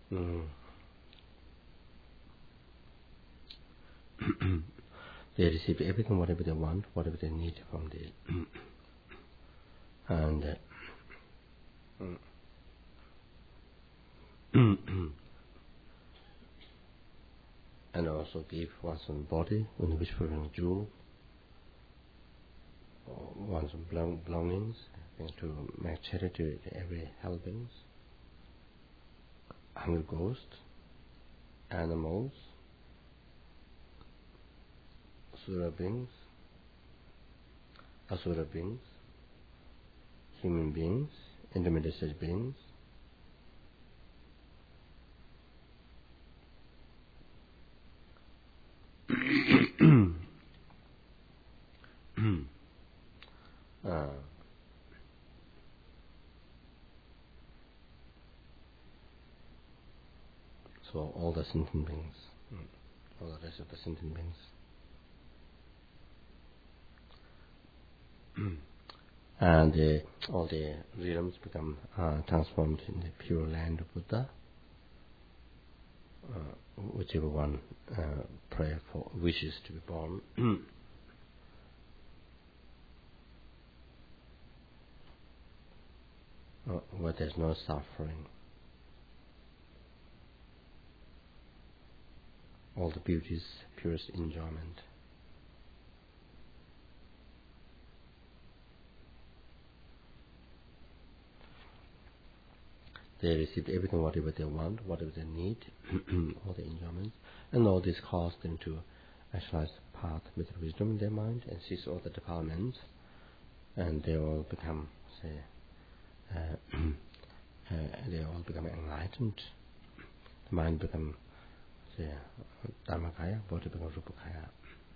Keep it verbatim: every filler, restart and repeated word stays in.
Mm. They receive everything, whatever they want, whatever they need from the and uh, and also give one's own body in which fulfilling jewel, one's own belong- belongings, to make charity to every helpings, hungry ghosts, animals, asura beings, asura beings, human beings, intermediate stage beings, uh, so all the sentient beings, all the rest of the sentient beings. And uh, all the realms become uh, transformed in the pure land of Buddha. Uh, whichever one uh, pray for wishes to be born. uh, where there's no suffering. All the beauties, purest enjoyment. They received everything, whatever they want, whatever they need, all the enjoyments, and all this caused them to actualize the path with wisdom in their mind and cease all the defilements, and they all become, say, uh, uh, they all become enlightened. The mind become, say, Dharmakaya, body become Rupakaya.